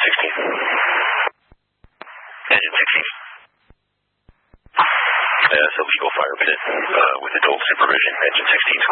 16. Engine 16. That's a legal fire pit with adult supervision. Engine 16.